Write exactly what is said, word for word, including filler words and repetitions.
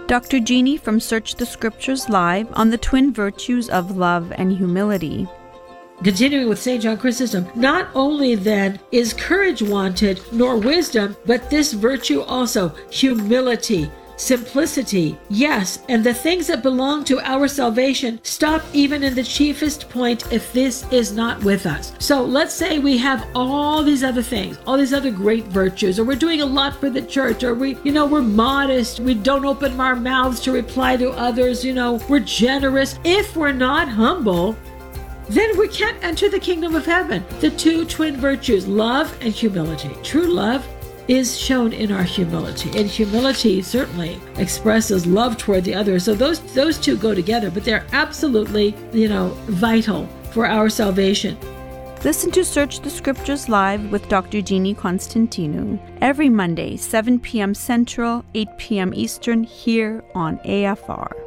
Doctor Jeannie from Search the Scriptures Live on the twin virtues of love and humility. Continuing with Saint John Chrysostom, not only then is courage wanted, nor wisdom, but this virtue also, humility, simplicity, yes, and the things that belong to our salvation stop even in the chiefest point if this is not with us. So let's say we have all these other things, all these other great virtues, or we're doing a lot for the church, or we, you know, we're modest, we don't open our mouths to reply to others, you know, we're generous. If we're not humble, then we can't enter the kingdom of heaven. The two twin virtues, love and humility. True love is shown in our humility, and humility certainly expresses love toward the other. So those those two go together, but they're absolutely, you know, vital for our salvation. Listen to Search the Scriptures Live with Doctor Jeannie Constantinou every Monday, seven p.m. Central, eight p.m. Eastern, here on A F R.